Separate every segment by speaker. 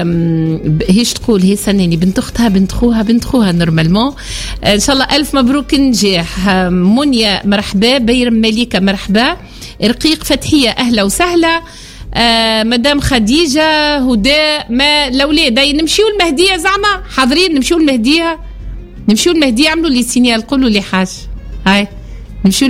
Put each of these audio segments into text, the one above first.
Speaker 1: هيش تقول هي سناني بنت أختها بنت خوها نورمالمون. إن شاء الله ألف مبروك نجاح. منيا مرحبا، بيرم مليكة مرحبا، رقيق فتحية أهلا وسهلا، مدام خديجة هداء. ما الأولاد نمشيو المهدية زعما حاضرين؟ نمشيو المهدية عملوا لي سينيال، قولوا لي حاج هاي نمشيو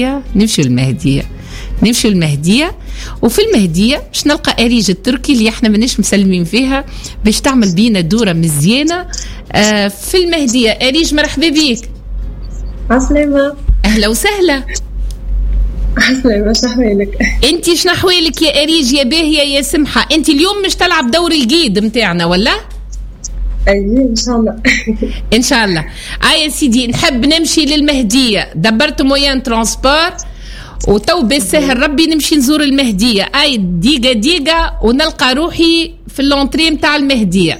Speaker 1: المهدية. وفي المهدية باش نلقى أريج التركي اللي احنا مناش مسلمين فيها باش تعمل بينا دورة مزيانة في المهدية. أريج مرحبا بيك.
Speaker 2: عسلامة.
Speaker 1: أهلا وسهلا.
Speaker 2: عسلامة، شحوالك؟
Speaker 1: انتي شنحوالك يا أريج يا باهية يا سمحة؟ انتي اليوم مش تلعب دور الجيد متاعنا ولا؟
Speaker 2: أيه إن شاء الله.
Speaker 1: إن شاء الله. يا سيدي نحب نمشي للمهدية، دبرت مويان ترانسبور وتو بالسهل ربي نمشي نزور المهدية. ديقة ونلقى روحي في اللونتري متاع المهدية.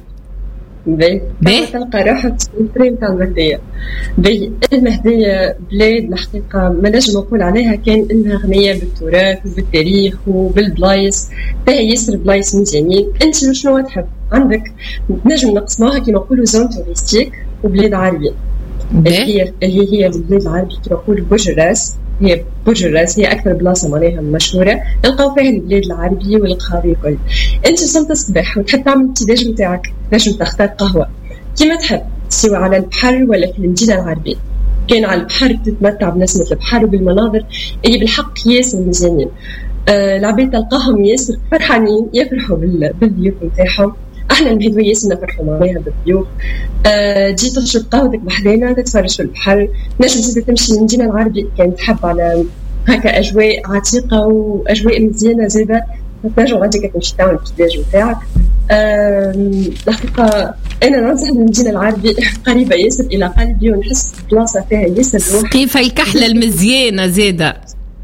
Speaker 2: باهي تلقى روحك في اللونتري متاع المهدية. باهي المهدية بلاد الحقيقة ما نجم نقول عليها كان إنها غنية بالتراث وبالتاريخ وبالبلايص، باهي ياسر بلايص مزيانين. أنت شنو تحب؟ عندك نجم نقسموها كما نقولوا زون توريستيك وبلاد عربية اللي هي البلاد العربية كما نقولوا برج الراس هي أكثر بلاصة معناها مشهورة نلقاو فيها البلاد العربية والقهوة الكل. أنت وصلت الصباح وتحب تعمل التداج متاعك، نجم تختار قهوة كما تحب، سواء على البحر ولا في المدينة العربية. كان على البحر تتمتع بنسمة البحر وبالمناظر اللي بالحق ياسر مزيانين. العباد تلقاهم ياسر فرحانين، يفرحوا بالضيوف نتاعهم. احنا المهدوية ياسر نفرحوا معاها بالضيوف. تجي تشرب قهوتك بحذانا، تتفرج في البحر. نجم زيد تمشي للمدينة العربية كان تحب على هكا أجواء عتيقة وأجواء مزيانة زيادة، تنجم عندك تمشي تعمل التداج نتاعك. الحقيقة أنا ننصح المدينة العربية قريبة ياسر إلى قلبي، ونحس بلاصة فيها ياسر روح.
Speaker 1: كيف الكحلة المزيانة زيادة.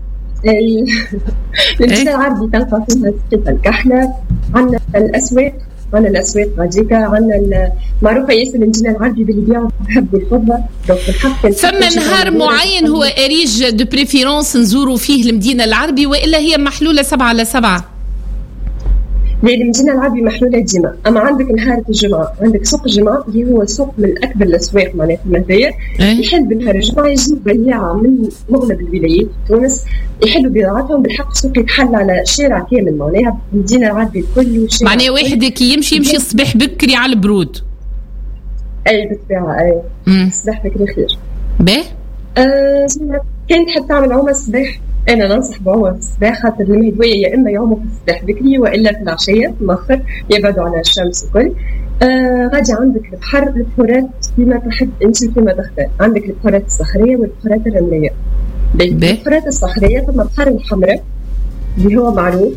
Speaker 2: المدينة العربية تلقى فيها كيف الكحلة. عندنا الأسواق غاديكا، عندنا معروفة ياسر المدينة العربية باللي بيعوا الذهب والفضة.
Speaker 1: فما نهار معين هو أريج دو بريفيرونس نزوروا فيه المدينة العربية وإلا هي محلولة 7/7؟
Speaker 2: لا، المدينة العربية محلولة ديما. أما عندك نهار الجمعة، عندك سوق الجمعة اللي هو سوق من أكبر الأسواق معناها في المهدية. يحل بنهار الجمعة يجيب بياعة من مغلب الولايات في تونس يحلوا بضاعتهم بالحق. سوق يتحل على شارع كامل معناها المدينة العربية كل شيء.
Speaker 1: معناها واحد كي يمشي الصباح بكري على البرود.
Speaker 2: أي بالطبيعة الصباح بكري خير.
Speaker 1: باهي.
Speaker 2: كانت تحب تعمل عومة الصباح، أنا ننصح بعومة الصباح، خاطر المهدوية يا إما يعوموا في الصباح بكري وإلا في العشية مؤخر يبعدوا على الشمس وكل. غادي عندك البحورات فيما تحب أنت فيما تختار. عندك البحورات الصخرية والبحورات الرملية. البحورات الصخرية ثم البحر الحمراء اللي هو معروف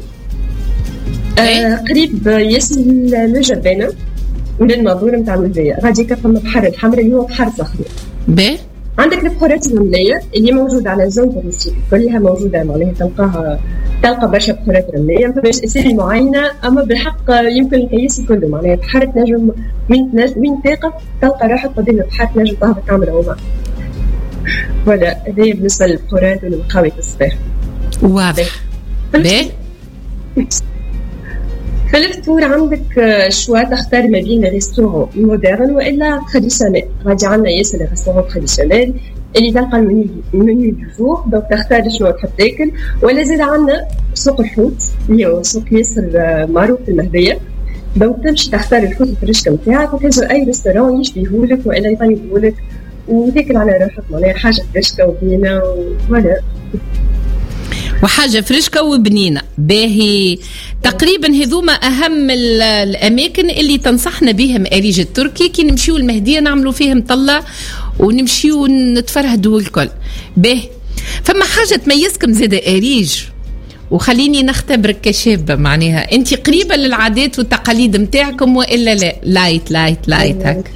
Speaker 2: قريب ياسر للجبانة وللمنظور متاع المهدية. غادي كفم البحر الحمراء اللي هو بحر صخري. عندك البحورات الرملية اللي موجودة على الزون توريستيك كلها موجودة معناها تلقى برشا بحورات رملية، فماش أسامي معينة أما بالحق يمكن الكيس كله معناها بحر تنجم وين تقف تلقى روحك قدام البحر تنجم تهبط تعمل عومة. ولا هذه بالنسبة للبحورات والمقاوي في الصباح.
Speaker 1: واضح.
Speaker 2: في الفطور عندك شوا تختار ما بين ريستورون مودرن وإلا تراديسيونيل. غادي عندنا ياسر ريستورون تراديسيونيل اللي تلقى المنيو دو جور، دونك تختار شنو تحب تاكل. ولا زاد عندنا سوق الحوت اللي هو سوق ياسر معروف في المهدية، دونك تمشي تختار الحوت الفريشكا نتاعك وتهزو أي ريستورون يشبيهولك وإلا يطيبهولك وتاكل على روحك معناها حاجة فريشكا وبنينة ولا
Speaker 1: وحاجة فريشكا وبنينة. باهي تقريبا هذوما أهم الأماكن اللي تنصحنا بهم أريج التركي كي نمشيو المهدية نعملوا فيهم طلة ونمشيو نتفرهدوا الكل. باهي فما حاجة تميزكم زادة أريج وخليني نختبرك كشابة معناها أنت قريبة للعادات والتقاليد متاعكم وإلا لا؟ لايت هك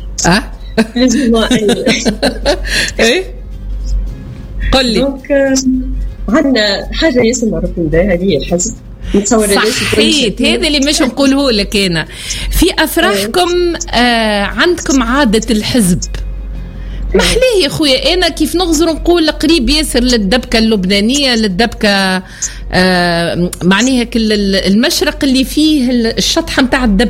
Speaker 1: ايه قل لي.
Speaker 2: عندنا حاجة ياسر معروفين بها هذه الحزب.
Speaker 1: صحيت هذا اللي مش نقوله لك أنا في أفراحكم. عندكم عادة الحزب محليه يا خويا. أنا كيف نغزر نقول قريب ياسر للدبكة اللبنانية للدبكة معناها كل المشرق اللي فيه الشطحة متاع الدبكة